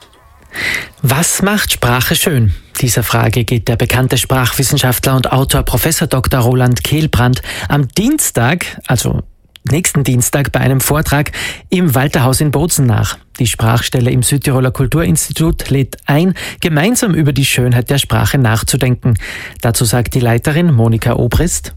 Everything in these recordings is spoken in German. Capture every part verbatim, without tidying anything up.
Was macht Sprache schön? Dieser Frage geht der bekannte Sprachwissenschaftler und Autor Professor Doktor Roland Kehlbrand am Dienstag, also nächsten Dienstag, bei einem Vortrag im Walterhaus in Bozen nach. Die Sprachstelle im Südtiroler Kulturinstitut lädt ein, gemeinsam über die Schönheit der Sprache nachzudenken. Dazu sagt die Leiterin Monika Obrist: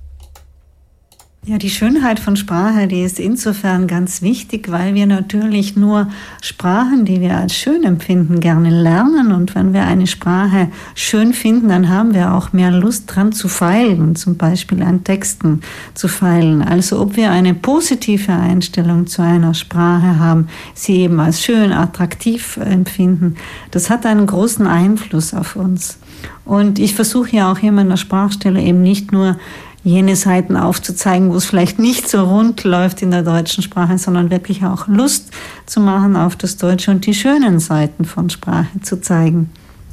Ja, die Schönheit von Sprache, die ist insofern ganz wichtig, weil wir natürlich nur Sprachen, die wir als schön empfinden, gerne lernen. Und wenn wir eine Sprache schön finden, dann haben wir auch mehr Lust dran zu feilen, zum Beispiel an Texten zu feilen. Also ob wir eine positive Einstellung zu einer Sprache haben, sie eben als schön, attraktiv empfinden, das hat einen großen Einfluss auf uns. Und ich versuche ja auch immer in der Sprachstelle eben nicht nur jene Seiten aufzuzeigen, wo es vielleicht nicht so rund läuft in der deutschen Sprache, sondern wirklich auch Lust zu machen auf das Deutsche und die schönen Seiten von Sprache zu zeigen.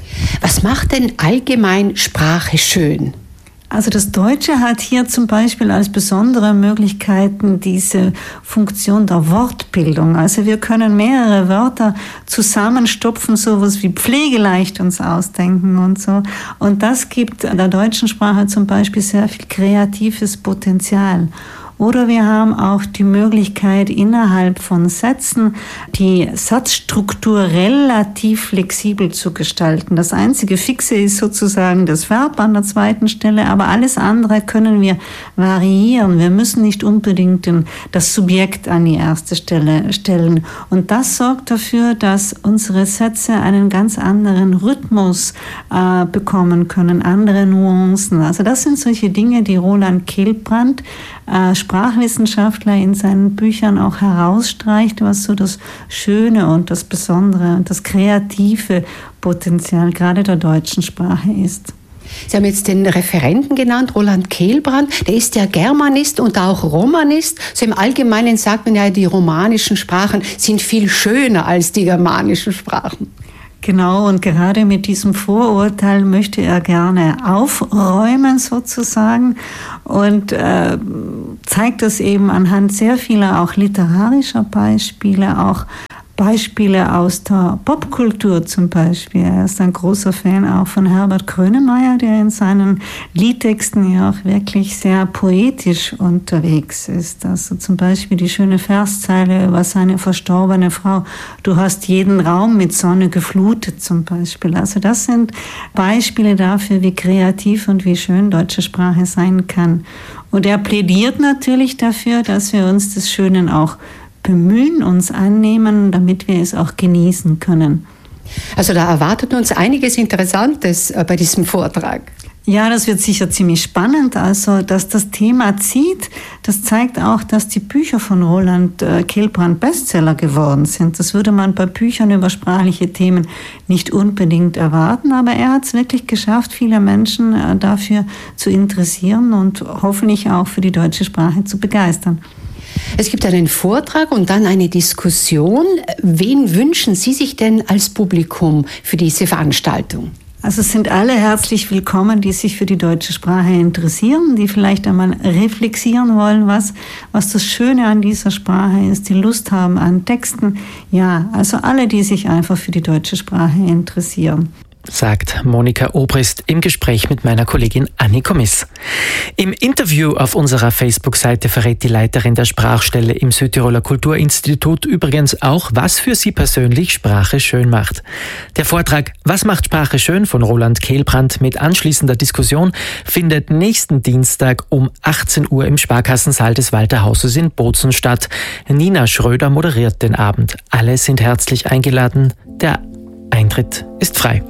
Was macht denn allgemein Sprache schön? Also das Deutsche hat hier zum Beispiel als besondere Möglichkeiten diese Funktion der Wortbildung. Also wir können mehrere Wörter zusammenstopfen, sowas wie pflegeleicht uns ausdenken und so. Und das gibt der deutschen Sprache zum Beispiel sehr viel kreatives Potenzial. Oder wir haben auch die Möglichkeit, innerhalb von Sätzen die Satzstruktur relativ flexibel zu gestalten. Das einzige Fixe ist sozusagen das Verb an der zweiten Stelle, aber alles andere können wir variieren. Wir müssen nicht unbedingt das Subjekt an die erste Stelle stellen. Und das sorgt dafür, dass unsere Sätze einen ganz anderen Rhythmus äh, bekommen können, andere Nuancen. Also das sind solche Dinge, die Roland Kehlbrand, äh, Sprachwissenschaftler, in seinen Büchern auch herausstreicht, was so das Schöne und das Besondere und das kreative Potenzial gerade der deutschen Sprache ist. Sie haben jetzt den Referenten genannt, Roland Kehlbrand. Der ist ja Germanist und auch Romanist. So im Allgemeinen sagt man ja, die romanischen Sprachen sind viel schöner als die germanischen Sprachen. Genau, und gerade mit diesem Vorurteil möchte er gerne aufräumen sozusagen und äh, zeigt das eben anhand sehr vieler auch literarischer Beispiele, auch Beispiele aus der Popkultur zum Beispiel. Er ist ein großer Fan auch von Herbert Grönemeyer, der in seinen Liedtexten ja auch wirklich sehr poetisch unterwegs ist. Also zum Beispiel die schöne Verszeile über seine verstorbene Frau: Du hast jeden Raum mit Sonne geflutet zum Beispiel. Also das sind Beispiele dafür, wie kreativ und wie schön deutsche Sprache sein kann. Und er plädiert natürlich dafür, dass wir uns des Schönen auch bemühen, uns annehmen, damit wir es auch genießen können. Also da erwartet uns einiges Interessantes bei diesem Vortrag. Ja, das wird sicher ziemlich spannend. Also, dass das Thema zieht, das zeigt auch, dass die Bücher von Roland Kehlbrand Bestseller geworden sind. Das würde man bei Büchern über sprachliche Themen nicht unbedingt erwarten, aber er hat es wirklich geschafft, viele Menschen dafür zu interessieren und hoffentlich auch für die deutsche Sprache zu begeistern. Es gibt einen Vortrag und dann eine Diskussion. Wen wünschen Sie sich denn als Publikum für diese Veranstaltung? Also es sind alle herzlich willkommen, die sich für die deutsche Sprache interessieren, die vielleicht einmal reflexieren wollen, was, was das Schöne an dieser Sprache ist, die Lust haben an Texten. Ja, also alle, die sich einfach für die deutsche Sprache interessieren. Sagt Monika Obrist im Gespräch mit meiner Kollegin Anni Komiss. Im Interview auf unserer Facebook-Seite verrät die Leiterin der Sprachstelle im Südtiroler Kulturinstitut übrigens auch, was für sie persönlich Sprache schön macht. Der Vortrag "Was macht Sprache schön" von Roland Kehlbrand mit anschließender Diskussion findet nächsten Dienstag um achtzehn Uhr im Sparkassensaal des Walterhauses in Bozen statt. Nina Schröder moderiert den Abend. Alle sind herzlich eingeladen. Der Eintritt ist frei.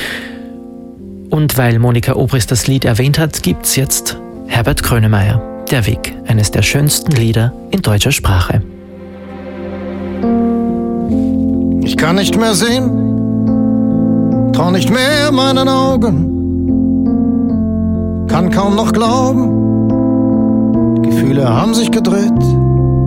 Und weil Monika Obrist das Lied erwähnt hat, gibt's jetzt Herbert Grönemeyer, Der Weg, eines der schönsten Lieder in deutscher Sprache. Ich kann nicht mehr sehen, trau nicht mehr meinen Augen, kann kaum noch glauben, die Gefühle haben sich gedreht,